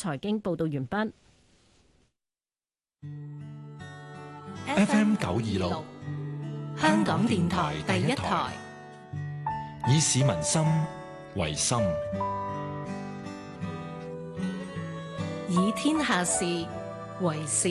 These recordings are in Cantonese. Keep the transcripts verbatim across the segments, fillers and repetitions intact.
財經報道完畢。 F M 九二六，香港電台第一台，以市民心為心， 以天下事為事。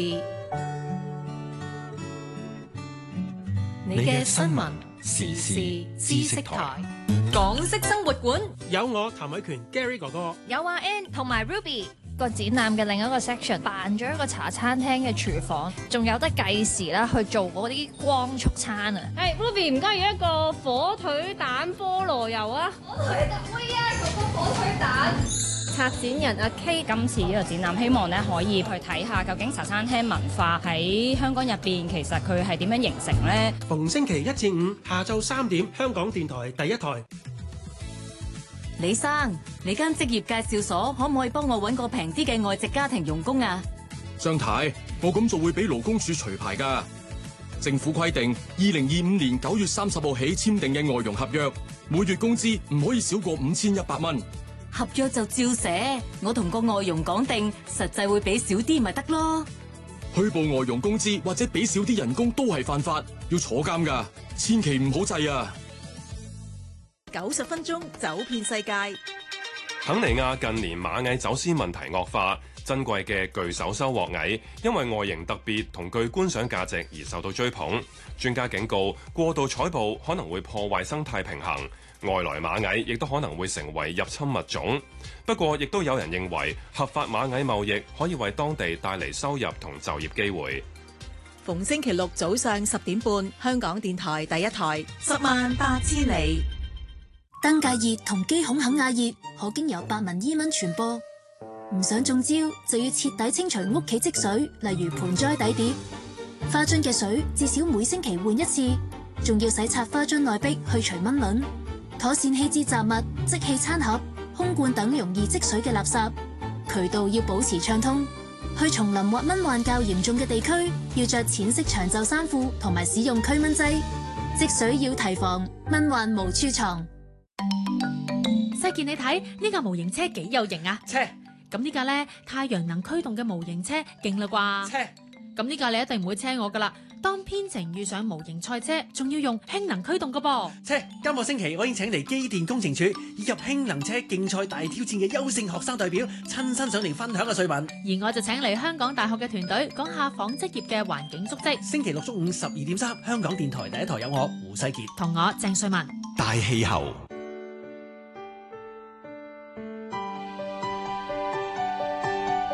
你嘅新聞時事知識台，港式生活館有我譚偉權 Gary 哥哥， 有阿 Ann 同埋 Ruby。個展覽嘅另一個 section 扮咗一個茶餐廳嘅廚房，仲有得計時啦，去做嗰啲光速餐啊！ 誒、hey, Ruby 唔該要一個火腿蛋菠蘿油啊！ 火腿蛋妹啊，嗰個火腿蛋。 策展人阿 K 今次呢個展覽希望咧可以去睇下究竟茶餐廳文化喺香港入邊其實佢係點樣形成咧？ 逢星期一至五下晝三點，香港電台第一台。 李生，你間職業介紹所可唔可以幫我揾個平啲嘅外籍家庭傭工啊？ 張太，我咁做會俾勞工處除牌㗎。政府規定，二零二五年九月三十號起簽訂嘅外傭合約，每月工資唔可以少過五千一百蚊。 合約就照寫，我同個外傭講定，實際會俾少啲咪得咯。 虛報外傭工資或者俾少啲人工都係犯法，要坐監㗎，千祈唔好制啊！ 九十分鐘走遍世界。 肯尼亞近年螞蟻走私問題惡化，珍貴嘅巨手收穫蟻因為外形特別同具觀賞價值而受到追捧。專家警告，過度採捕可能會破壞生態平衡，外來螞蟻亦都可能會成為入侵物種。不過，亦都有人認為合法螞蟻貿易可以為當地帶嚟收入同就業機會。 逢星期六早上十點半，香港電台第一台，十萬八千里。 登革熱同肌孔肯亞熱可經由白紋伊蚊傳播，唔想中招就要徹底清除屋企積水，例如盆栽底碟、花樽嘅水，至少每星期換一次，仲要洗刷花樽內壁去除蚊卵，妥善棄置雜物、即棄餐盒、空罐等容易積水嘅垃圾，渠道要保持暢通。去叢林或蚊患較嚴重嘅地區，要着淺色長袖衫褲同埋使用驅蚊劑，積水要提防，蚊患無處藏。 細健，你睇呢架模型車幾有型啊！ 車咁呢架呢，太陽能驅動嘅模型車勁啦啩！ 車咁呢架你一定唔會車我噶啦。當編程遇上模型賽車，仲要用氫能驅動噶噃。 車今個星期我已經請嚟機電工程署以及氫能車競賽大挑戰嘅優勝學生代表親身上嚟分享嘅碎品， 而我就請嚟香港大學嘅團隊講下紡織業嘅環境足跡。 星期六中午十二點三，香港電台第一台有我胡世傑同我鄭瑞文。 大氣候。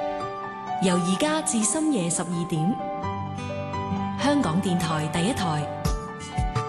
由而家至深夜十二點，香港電台第一台。